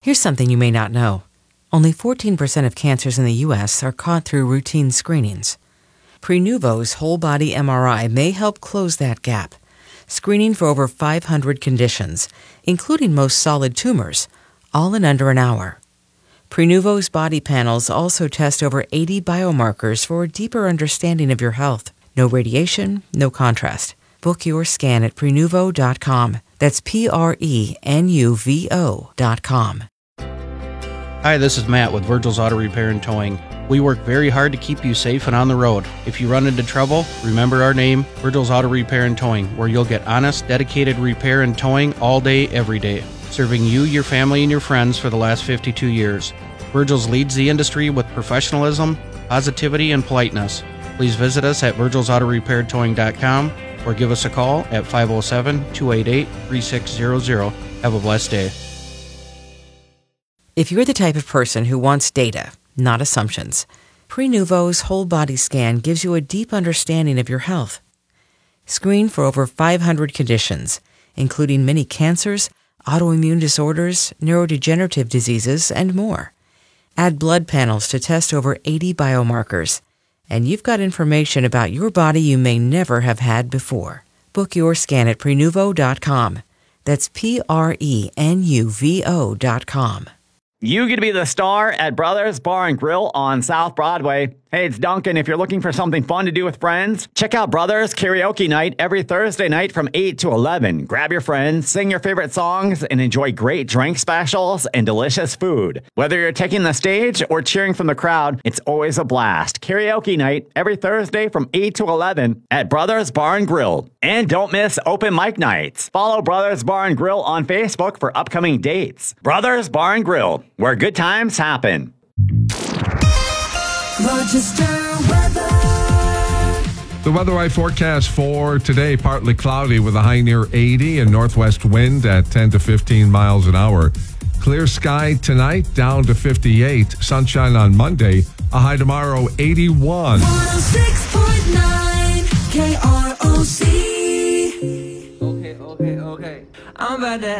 Here's something you may not know. Only 14% of cancers in the U.S. are caught through routine screenings. Prenuvo's whole-body MRI may help close that gap, screening for over 500 conditions, including most solid tumors, all in under an hour. Prenuvo's body panels also test over 80 biomarkers for a deeper understanding of your health. No radiation, no contrast. Book your scan at Prenuvo.com. That's Prenuvo.com. Hi, this is Matt with Virgil's Auto Repair and Towing. We work very hard to keep you safe and on the road. If you run into trouble, remember our name, Virgil's Auto Repair and Towing, where you'll get honest, dedicated repair and towing all day, every day. Serving you, your family, and your friends for the last 52 years. Virgil's leads the industry with professionalism, positivity, and politeness. Please visit us at virgilsautorepairtowing.com or give us a call at 507-288-3600. Have a blessed day. If you're the type of person who wants data, not assumptions, Prenuvo's whole body scan gives you a deep understanding of your health. Screen for over 500 conditions, including many cancers, autoimmune disorders, neurodegenerative diseases, and more. Add blood panels to test over 80 biomarkers, and you've got information about your body you may never have had before. Book your scan at Prenuvo.com. That's Prenuvo.com. You get to be the star at Brothers Bar and Grill on South Broadway. Hey, it's Duncan. If you're looking for something fun to do with friends, check out Brothers Karaoke Night every Thursday night from 8 to 11. Grab your friends, sing your favorite songs, and enjoy great drink specials and delicious food. Whether you're taking the stage or cheering from the crowd, it's always a blast. Karaoke Night every Thursday from 8 to 11 at Brothers Bar and Grill. And don't miss open mic nights. Follow Brothers Bar and Grill on Facebook for upcoming dates. Brothers Bar and Grill, where good times happen. Rochester weather. The weather I forecast for today, partly cloudy with a high near 80 and northwest wind at 10 to 15 miles an hour. Clear sky tonight, down to 58. Sunshine on Monday, a high tomorrow, 81. 106.9 KROC. Okay. I'm about to